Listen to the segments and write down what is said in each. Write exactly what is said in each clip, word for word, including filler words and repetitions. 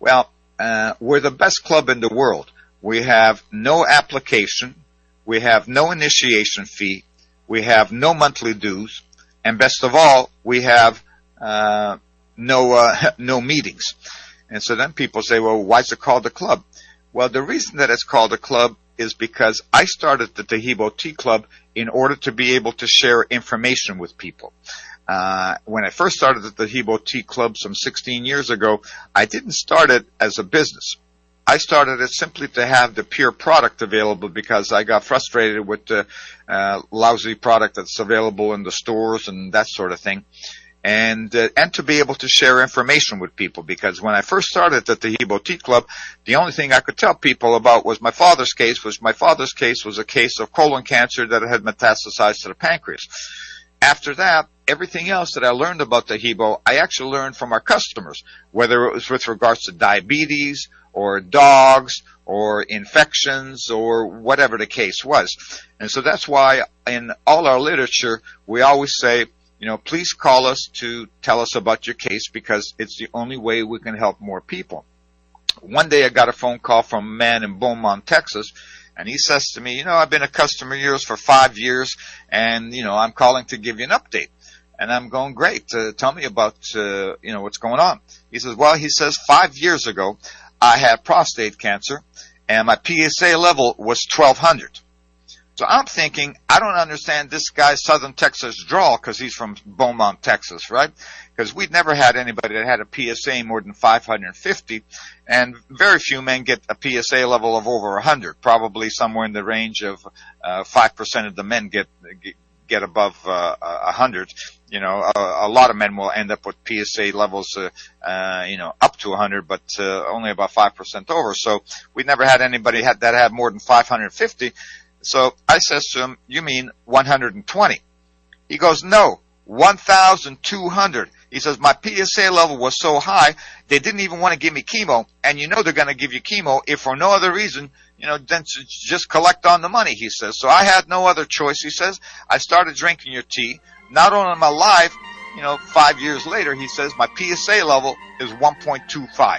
Well, uh, we're the best club in the world. We have no application. We have no initiation fee. We have no monthly dues. And best of all, we have uh, no uh, no meetings. And so then people say, well, why is it called a club? Well, the reason that it's called a club is because I started the Taheebo Tea Club in order to be able to share information with people. Uh, when I first started the Taheebo Tea Club some sixteen years ago, I didn't start it as a business. I started it simply to have the pure product available because I got frustrated with the uh, lousy product that's available in the stores and that sort of thing. And uh, and to be able to share information with people, because when I first started the Taheebo Tea Club, the only thing I could tell people about was my father's case, was my father's case was a case of colon cancer that had metastasized to the pancreas. After that, everything else that I learned about Taheebo, I actually learned from our customers, whether it was with regards to diabetes or dogs or infections or whatever the case was. And so that's why in all our literature, we always say, you know, please call us to tell us about your case because it's the only way we can help more people. One day I got a phone call from a man in Beaumont, Texas, and he says to me, you know, I've been a customer of yours for five years, and, you know, I'm calling to give you an update. And I'm going, great, uh, tell me about, uh, you know, what's going on. He says, well, he says, five years ago, I had prostate cancer, and my P S A level was twelve hundred. So I'm thinking, I don't understand this guy's Southern Texas drawl because he's from Beaumont, Texas, right? Because we'd never had anybody that had a P S A more than five hundred fifty, and very few men get a P S A level of over one hundred. Probably somewhere in the range of uh, five percent of the men get get above uh, one hundred. You know, a, a lot of men will end up with P S A levels, uh, uh, you know, up to one hundred, but uh, only about five percent over. So we'd never had anybody had, that had more than five hundred fifty. So I says to him, you mean one hundred twenty? He goes, no, one thousand two hundred. He says, my P S A level was so high, they didn't even want to give me chemo. And you know they're going to give you chemo if for no other reason, you know, then to just collect on the money, he says. So I had no other choice, he says. I started drinking your tea. Not only am I alive, you know, five years later, he says, my P S A level is one point two five.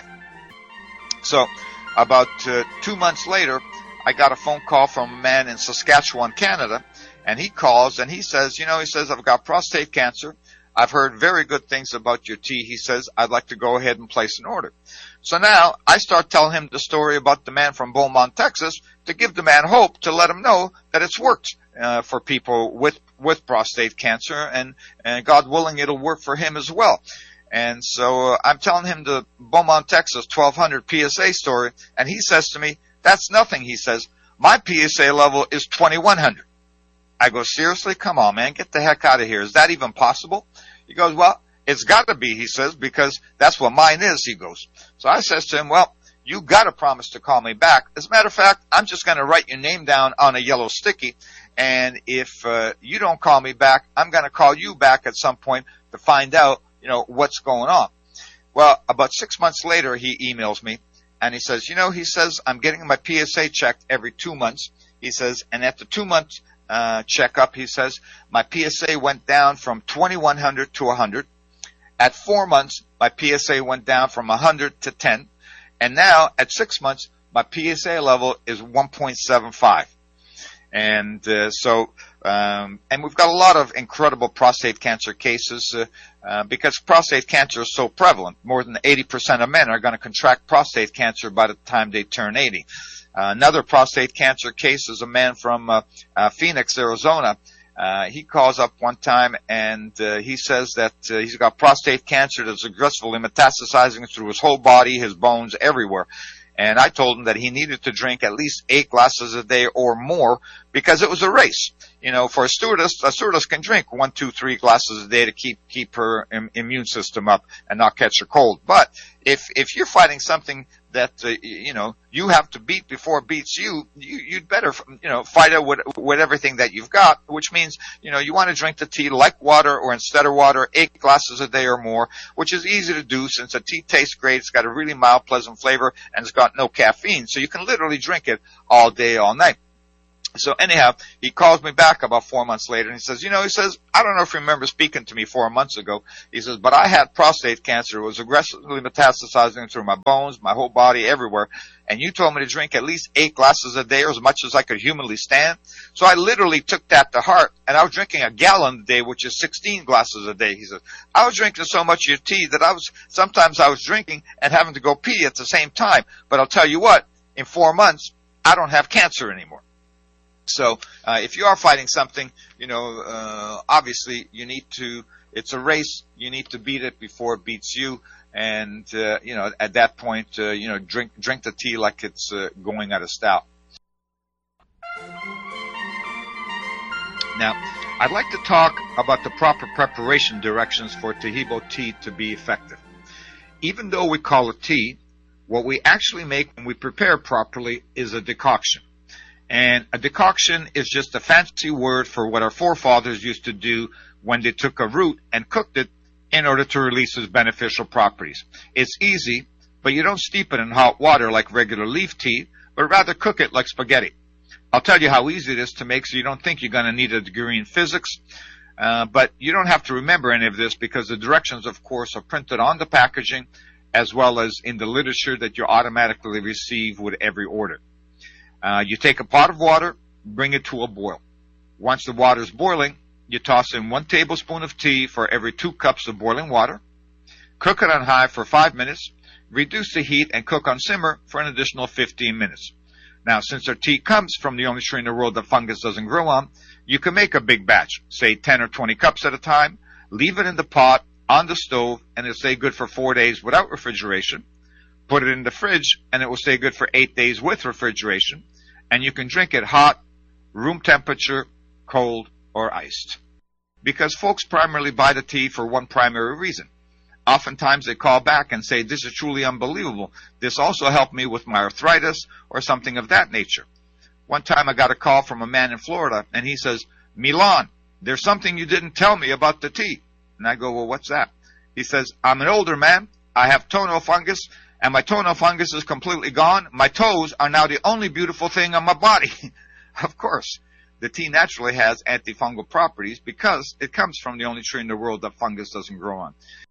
So about uh, two months later, I got a phone call from a man in Saskatchewan, Canada, and he calls and he says, you know, he says, I've got prostate cancer. I've heard very good things about your tea. He says, I'd like to go ahead and place an order. So now I start telling him the story about the man from Beaumont, Texas, to give the man hope, to let him know that it's worked uh, for people with, with prostate cancer, and, and God willing, it'll work for him as well. And so uh, I'm telling him the Beaumont, Texas twelve hundred P S A story, and he says to me, that's nothing, he says. My P S A level is twenty-one hundred. I go, seriously? Come on, man. Get the heck out of here. Is that even possible? He goes, well, it's got to be, he says, because that's what mine is, he goes. So I says to him, well, you got to promise to call me back. As a matter of fact, I'm just going to write your name down on a yellow sticky, and if uh, you don't call me back, I'm going to call you back at some point to find out, you know, what's going on. Well, about six months later, he emails me. And he says, you know, he says, I'm getting my P S A checked every two months. He says, and at the two month uh, checkup, he says, my P S A went down from twenty-one hundred to one hundred. At four months, my P S A went down from one hundred to ten. And now, at six months, my P S A level is one point seven five. And uh, so, um, and we've got a lot of incredible prostate cancer cases uh, uh, because prostate cancer is so prevalent. More than eighty percent of men are going to contract prostate cancer by the time they turn eighty. Uh, another prostate cancer case is a man from uh, uh, Phoenix, Arizona. Uh, he calls up one time and uh, he says that uh, he's got prostate cancer that's aggressively metastasizing through his whole body, his bones, everywhere. And I told him that he needed to drink at least eight glasses a day or more because it was a race. You know, for a stewardess, a stewardess can drink one, two, three glasses a day to keep keep her im- immune system up and not catch a cold. But if if you're fighting something that uh, you know you have to beat before it beats you, you you'd better you know fight it with with everything that you've got. Which means you know you want to drink the tea like water, or instead of water, eight glasses a day or more, which is easy to do since the tea tastes great. It's got a really mild, pleasant flavor, and it's got no caffeine, so you can literally drink it all day, all night. So anyhow, he calls me back about four months later and he says, you know, he says, I don't know if you remember speaking to me four months ago. He says, but I had prostate cancer. It was aggressively metastasizing through my bones, my whole body, everywhere. And you told me to drink at least eight glasses a day, or as much as I could humanly stand. So I literally took that to heart, and I was drinking a gallon a day, which is sixteen glasses a day. He says, I was drinking so much of your tea that I was, sometimes I was drinking and having to go pee at the same time. But I'll tell you what, in four months, I don't have cancer anymore. So, uh, if you are fighting something, you know, uh, obviously you need to, it's a race, you need to beat it before it beats you. And, uh, you know, at that point, uh, you know, drink, drink the tea like it's, uh, going out of stout. Now, I'd like to talk about the proper preparation directions for Taheebo tea to be effective. Even though we call it tea, what we actually make when we prepare properly is a decoction. And a decoction is just a fancy word for what our forefathers used to do when they took a root and cooked it in order to release its beneficial properties. It's easy, but you don't steep it in hot water like regular leaf tea, but rather cook it like spaghetti. I'll tell you how easy it is to make so you don't think you're going to need a degree in physics, uh, but you don't have to remember any of this because the directions, of course, are printed on the packaging as well as in the literature that you automatically receive with every order. Uh, you take a pot of water, bring it to a boil. Once the water is boiling, you toss in one tablespoon of tea for every two cups of boiling water. Cook it on high for five minutes. Reduce the heat and cook on simmer for an additional fifteen minutes. Now, since our tea comes from the only tree in the world that fungus doesn't grow on, you can make a big batch, say ten or twenty cups at a time. Leave it in the pot on the stove, and it'll stay good for four days without refrigeration. Put it in the fridge, and it will stay good for eight days with refrigeration. And you can drink it hot, room temperature, cold, or iced. Because folks primarily buy the tea for one primary reason. Oftentimes they call back and say, this is truly unbelievable. This also helped me with my arthritis or something of that nature. One time I got a call from a man in Florida, and he says, Milan, there's something you didn't tell me about the tea. And I go, well, what's that? He says, I'm an older man. I have toenail fungus, and my toenail fungus is completely gone. My toes are now the only beautiful thing on my body. Of course, the tea naturally has antifungal properties because it comes from the only tree in the world that fungus doesn't grow on.